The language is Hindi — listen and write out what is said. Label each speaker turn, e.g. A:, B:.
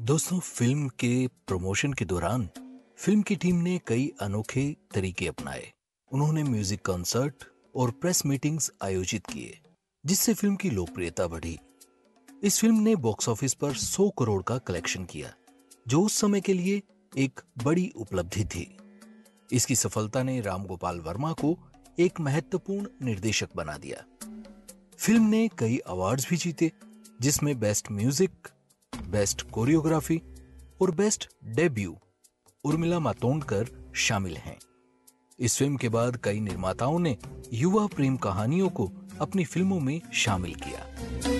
A: दोस्तों, फिल्म के प्रमोशन के दौरान फिल्म की टीम ने कई अनोखे तरीके अपनाए। उन्होंने म्यूजिक कॉन्सर्ट और प्रेस मीटिंग्स आयोजित किए, जिससे फिल्म की लोकप्रियता बढ़ी। इस फिल्म ने बॉक्स ऑफिस पर 100 करोड़ का कलेक्शन किया, जो उस समय के लिए एक बड़ी उपलब्धि थी। इसकी सफलता ने राम गोपाल वर्मा को एक महत्वपूर्ण निर्देशक बना दिया। फिल्म ने कई अवार्ड्स भी जीते, जिसमें बेस्ट म्यूजिक, बेस्ट कोरियोग्राफी और बेस्ट डेब्यू उर्मिला मातोंडकर शामिल हैं। इस फिल्म के बाद कई निर्माताओं ने युवा प्रेम कहानियों को अपनी फिल्मों में शामिल किया।